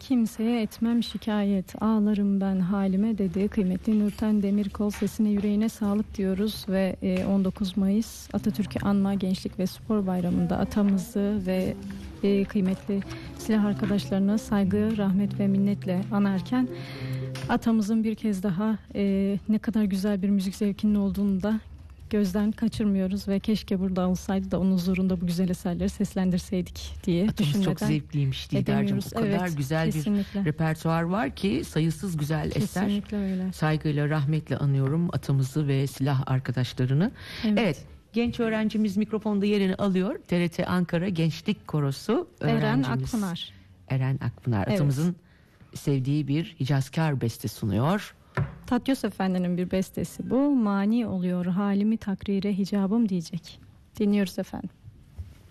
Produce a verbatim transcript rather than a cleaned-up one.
Kimseye etmem şikayet, ağlarım ben halime dedi kıymetli Nurten Demirkol. Sesine yüreğine sağlık diyoruz ve on dokuz Mayıs Atatürk'ü Anma Gençlik ve Spor Bayramı'nda atamızı ve kıymetli silah arkadaşlarına saygı, rahmet ve minnetle anarken atamızın bir kez daha ne kadar güzel bir müzik zevkinin olduğunu da gözden kaçırmıyoruz ve keşke burada olsaydı da onun huzurunda bu güzel eserleri seslendirseydik diye Atımız düşünmeden çok zevkliymiş Didar'cığım. O kadar evet, güzel kesinlikle. bir repertuar var ki sayısız güzel kesinlikle eser. Öyle. Saygıyla, rahmetle anıyorum atamızı ve silah arkadaşlarını. Evet. evet. Genç öğrencimiz mikrofonda yerini alıyor. T R T Ankara Gençlik Korosu Eren öğrencimiz. Akpınar. Eren Akpınar. Evet. Atamızın sevdiği bir Hicazkar beste sunuyor. Tatyos Efendi'nin bir bestesi bu. Mani oluyor halimi takrire hicabım diyecek. Dinliyoruz efendim.